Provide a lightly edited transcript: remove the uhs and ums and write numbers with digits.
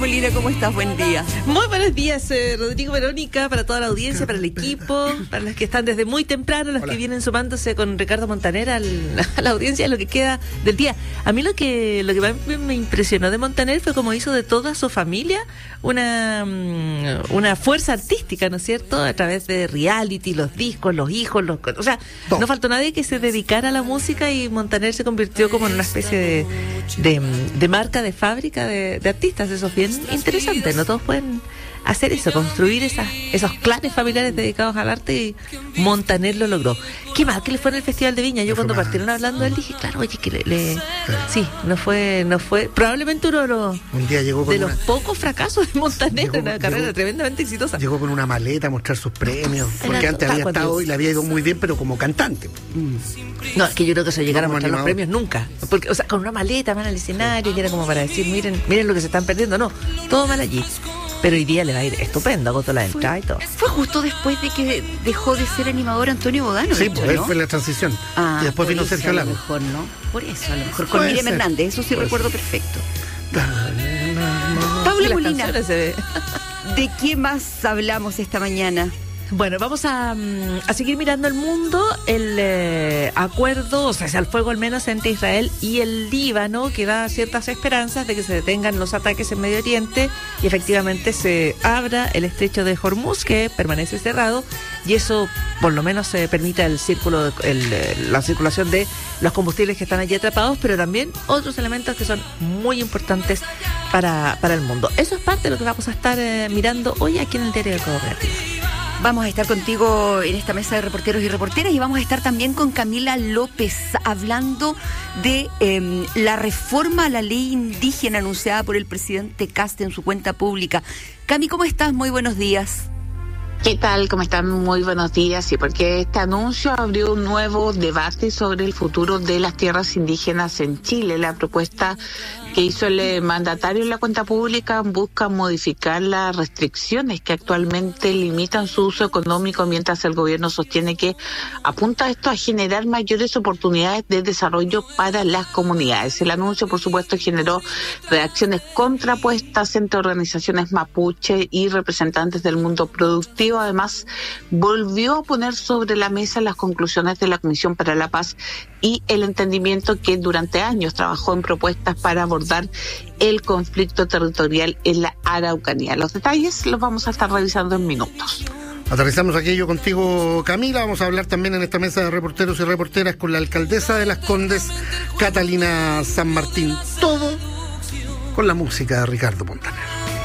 Molina, ¿cómo estás? Buen día. Muy buenos días, Rodrigo, Verónica, para toda la audiencia, para el equipo, para los que están desde muy temprano, los que vienen sumándose con Ricardo Montaner a la audiencia, lo que queda del día. A mí lo que más me impresionó de Montaner fue cómo hizo de toda su familia una fuerza artística, ¿no es cierto? A través de reality, los discos, los hijos, o sea, no faltó nadie que se dedicara a la música y Montaner se convirtió como en una especie de marca, de fábrica de artistas. Eso es bien interesante, no todos pueden hacer eso, construir esos clanes familiares dedicados al arte, y Montaner lo logró. ¿Qué más? ¿Qué le fue en el Festival de Viña? Yo cuando partieron hablando de él dije, claro, oye, que sí, no fue probablemente uno de los pocos fracasos de Montaner, una carrera tremendamente exitosa. Llegó con una maleta a mostrar sus premios, porque antes había estado y le había ido muy bien, pero como cantante. No, es que yo creo que eso llegara a mostrar los premios nunca, porque, o sea, con una maleta van al escenario y era como para decir, miren lo que se están perdiendo. No, todo mal allí. Pero hoy día le va a ir estupendo, agotó la entrada y todo. Fue justo después de que dejó de ser animador Antonio Bodano. Sí, pues, ¿no? Fue la transición. Y después vino Sergio Lago. A lo mejor, ¿no? Por eso, a lo mejor con Miriam Hernández, eso sí recuerdo perfecto. Paula Molina, ¿de qué más hablamos esta mañana? Bueno, vamos a seguir mirando el mundo, el acuerdo, o sea, el fuego al menos entre Israel y el Líbano, que da ciertas esperanzas de que se detengan los ataques en Medio Oriente y efectivamente se abra el estrecho de Hormuz, que permanece cerrado, y eso por lo menos permita la circulación de los combustibles que están allí atrapados, pero también otros elementos que son muy importantes para el mundo. Eso es parte de lo que vamos a estar mirando hoy aquí en el Diario de Cooperativa. Vamos a estar contigo en esta mesa de reporteros y reporteras, y vamos a estar también con Camila López hablando de la reforma a la ley indígena anunciada por el presidente Kast en su cuenta pública. Cami, ¿cómo estás? Muy buenos días. ¿Qué tal? ¿Cómo están? Muy buenos días. Sí, porque este anuncio abrió un nuevo debate sobre el futuro de las tierras indígenas en Chile. La propuesta que hizo el mandatario en la cuenta pública busca modificar las restricciones que actualmente limitan su uso económico, mientras el gobierno sostiene que apunta esto a generar mayores oportunidades de desarrollo para las comunidades. El anuncio, por supuesto, generó reacciones contrapuestas entre organizaciones mapuche y representantes del mundo productivo. Además, volvió a poner sobre la mesa las conclusiones de la Comisión para la Paz y el Entendimiento, que durante años trabajó en propuestas para abordar el conflicto territorial en la Araucanía. Los detalles los vamos a estar revisando en minutos. Aterrizamos aquello contigo, Camila. Vamos a hablar también en esta mesa de reporteros y reporteras con la alcaldesa de Las Condes, Catalina San Martín. Todo con la música de Ricardo Montaner.